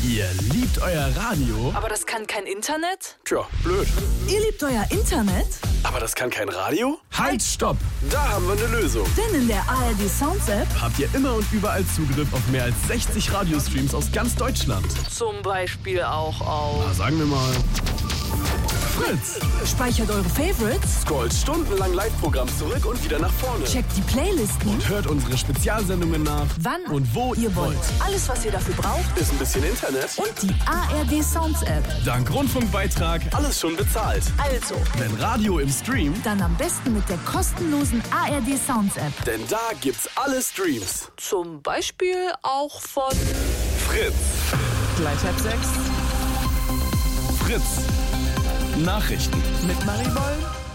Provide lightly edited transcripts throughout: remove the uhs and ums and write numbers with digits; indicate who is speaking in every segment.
Speaker 1: Ihr liebt euer Radio?
Speaker 2: Aber das kann kein Internet?
Speaker 1: Tja, blöd.
Speaker 2: Ihr liebt euer Internet?
Speaker 1: Aber das kann kein Radio? Halt, stopp! Da haben wir eine Lösung.
Speaker 2: Denn in der ARD Sounds App
Speaker 1: Habt ihr immer und überall Zugriff auf mehr als 60 Radiostreams aus ganz Deutschland.
Speaker 2: zum Beispiel auch auf...
Speaker 1: Na, sagen wir mal Fritz.
Speaker 2: Speichert eure Favorites,
Speaker 1: Scrollt stundenlang Live-Programm zurück und wieder nach vorne.
Speaker 2: checkt die Playlisten,
Speaker 1: Und hört unsere Spezialsendungen nach,
Speaker 2: wann
Speaker 1: und wo
Speaker 2: ihr wollt. Alles, was ihr dafür braucht
Speaker 1: Ist ein bisschen Internet
Speaker 2: und die ARD Sounds App.
Speaker 1: dank Rundfunkbeitrag alles schon bezahlt.
Speaker 2: Also,
Speaker 1: Wenn Radio im Stream,
Speaker 2: dann am besten mit der kostenlosen ARD Sounds App.
Speaker 1: denn da gibt's alle Streams.
Speaker 2: Zum Beispiel auch von...
Speaker 1: Fritz.
Speaker 2: Gleich halb 6
Speaker 1: Fritz. Nachrichten.
Speaker 2: mit Maribol.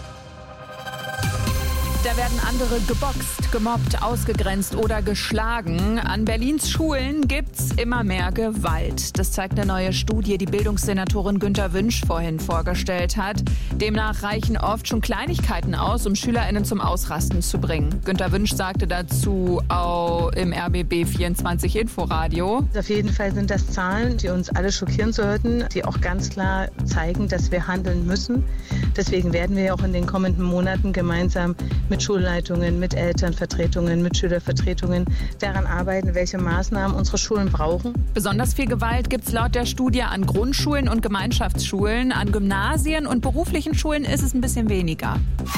Speaker 2: Da werden andere geboxt, gemobbt, ausgegrenzt oder geschlagen. An Berlins Schulen gibt's immer mehr Gewalt. Das zeigt eine neue Studie, die Bildungssenatorin Günter Wünsch vorhin vorgestellt hat. Demnach reichen oft schon Kleinigkeiten aus, um SchülerInnen zum Ausrasten zu bringen. Günter Wünsch sagte dazu auch im RBB 24 Inforadio.
Speaker 3: Auf jeden Fall sind das Zahlen, die uns alle schockieren sollten, die auch ganz klar zeigen, dass wir handeln müssen. Deswegen werden wir auch in den kommenden Monaten gemeinsam mit Schulleitungen, mit Elternvertretungen, mit Schülervertretungen daran arbeiten, welche Maßnahmen unsere Schulen brauchen.
Speaker 2: Besonders viel Gewalt gibt's laut der Studie an Grundschulen und Gemeinschaftsschulen. An Gymnasien und beruflichen Schulen ist es ein bisschen weniger.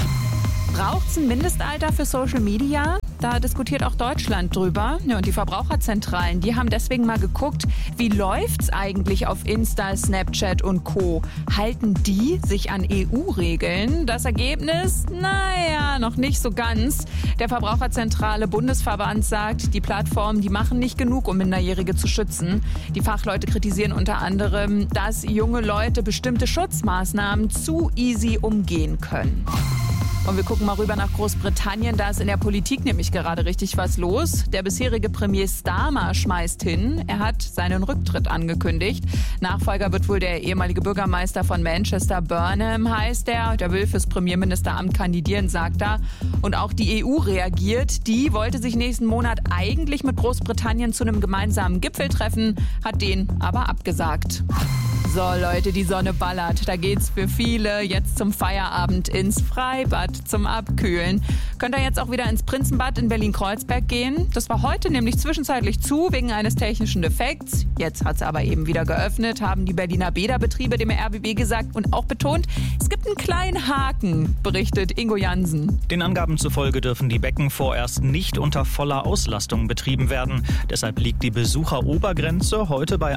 Speaker 2: Braucht's ein Mindestalter für Social Media? Da diskutiert auch Deutschland drüber. Ja, und die Verbraucherzentralen, die haben deswegen mal geguckt, wie läuft's eigentlich auf Insta, Snapchat und Co. Halten die sich an EU-Regeln? Das Ergebnis? Naja, noch nicht so ganz. Der Verbraucherzentrale Bundesverband sagt, die Plattformen, die machen nicht genug, um Minderjährige zu schützen. Die Fachleute kritisieren unter anderem, dass junge Leute bestimmte Schutzmaßnahmen zu easy umgehen können. Und wir gucken mal rüber nach Großbritannien. Da ist in der Politik nämlich gerade richtig was los. Der bisherige Premier Starmer schmeißt hin. Er hat seinen Rücktritt angekündigt. Nachfolger wird wohl der ehemalige Bürgermeister von Manchester, Burnham heißt er. Der will fürs Premierministeramt kandidieren, sagt er. Und auch die EU reagiert. Die wollte sich nächsten Monat eigentlich mit Großbritannien zu einem gemeinsamen Gipfel treffen, hat den aber abgesagt. So Leute, die Sonne ballert. Da geht's für viele jetzt zum Feierabend ins Freibad zum Abkühlen. Könnt ihr jetzt auch wieder ins Prinzenbad in Berlin-Kreuzberg gehen? Das war heute nämlich zwischenzeitlich zu wegen eines technischen Defekts. Jetzt hat's aber eben wieder geöffnet, haben die Berliner Bäderbetriebe dem RBB gesagt und auch betont, es gibt einen kleinen Haken, berichtet Ingo Jansen.
Speaker 4: Den Angaben zufolge dürfen die Becken vorerst nicht unter voller Auslastung betrieben werden. Deshalb liegt die Besucherobergrenze heute bei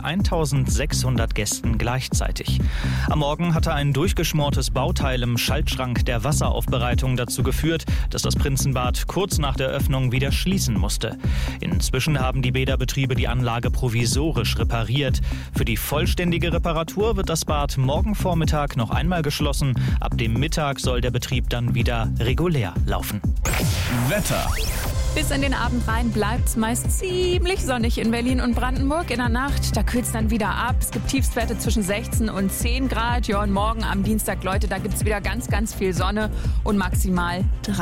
Speaker 4: 1600 Gästen gleichzeitig. Am Morgen hatte ein durchgeschmortes Bauteil im Schaltschrank der Wasseraufbereitung dazu geführt, dass das Prinzenbad kurz nach der Öffnung wieder schließen musste. Inzwischen haben die Bäderbetriebe die Anlage provisorisch repariert. Für die vollständige Reparatur wird das Bad morgen Vormittag noch einmal geschlossen. Ab dem Mittag soll der Betrieb dann wieder regulär laufen.
Speaker 1: Wetter.
Speaker 2: Bis in den Abend rein bleibt's meist ziemlich sonnig in Berlin und Brandenburg. In der Nacht, da kühlt's dann wieder ab. Es gibt Tiefstwerte zwischen 16 und 10 Grad. Ja, und morgen am Dienstag, Leute, da gibt's wieder ganz, ganz viel Sonne und maximal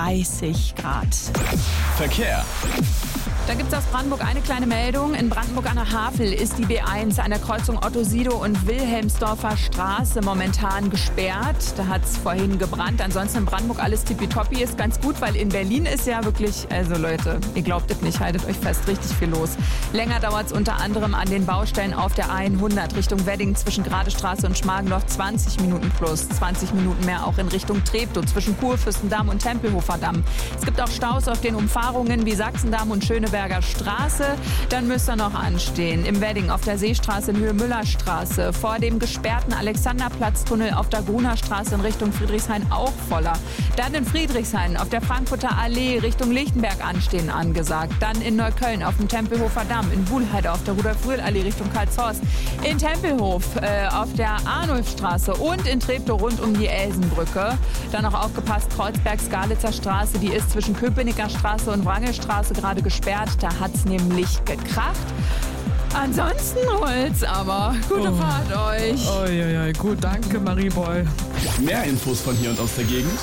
Speaker 2: 30 Grad.
Speaker 1: Verkehr.
Speaker 2: Da gibt es aus Brandenburg eine kleine Meldung. In Brandenburg an der Havel ist die B1 an der Kreuzung Otto-Sido und Wilhelmsdorfer Straße momentan gesperrt. Da hat es vorhin gebrannt. Ansonsten in Brandenburg alles tippitoppi, ist ganz gut, weil in Berlin ist ja wirklich, also Leute, ihr glaubt es nicht, haltet euch fest, richtig viel los. Länger dauert es unter anderem an den Baustellen auf der A100 Richtung Wedding zwischen Gradestraße und Schmargendorf 20 Minuten plus, 20 Minuten mehr auch in Richtung Treptow zwischen Kurfürstendamm und Tempelhofer Damm. Es gibt auch Staus auf den Umfahrungen wie Sachsendamm und Schöneberger Straße. Dann müsst ihr noch anstehen. Im Wedding auf der Seestraße in Höhe Müllerstraße. Vor dem gesperrten Alexanderplatztunnel auf der Gruner Straße in Richtung Friedrichshain auch voller. Dann in Friedrichshain auf der Frankfurter Allee Richtung Lichtenberg anstehen angesagt. Dann in Neukölln auf dem Tempelhofer Damm. In Wuhlheide auf der Rudolf-Rühl-Allee Richtung Karlshorst. In Tempelhof auf der Arnulfstraße und in Treptow rund um die Elsenbrücke. Dann noch aufgepasst, Kreuzberg-Skalitzer Straße. Die ist zwischen Köpenicker Straße und Wrangelstraße gerade gesperrt. Da hat's nämlich gekracht. Ansonsten rollt's aber. Gute Fahrt euch.
Speaker 5: Oi, gut, danke Maribol.
Speaker 1: Mehr Infos von hier und aus der Gegend?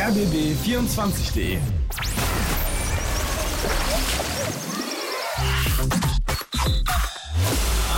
Speaker 1: rbb24.de.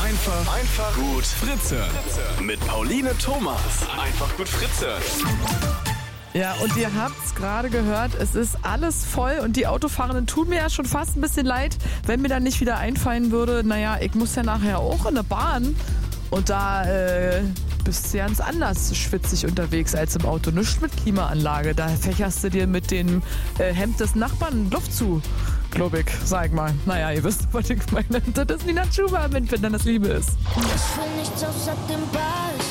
Speaker 1: Einfach gut Fritze. Mit Pauline Thomas. Einfach gut Fritze.
Speaker 5: Ja, und ihr habt es gerade gehört, es ist alles voll und die Autofahrenden tun mir ja schon fast ein bisschen leid, wenn mir dann nicht wieder einfallen würde, naja, ich muss ja nachher auch in der Bahn und da bist du ganz anders schwitzig unterwegs als im Auto. Nichts mit Klimaanlage, da fächerst du dir mit dem Hemd des Nachbarn Luft zu, glaube ich, sag mal. Naja, ihr wisst, was ich meine. Das ist Nina Chuba, wenn dann das Liebe ist.
Speaker 6: Ich will nichts außer dem Ball.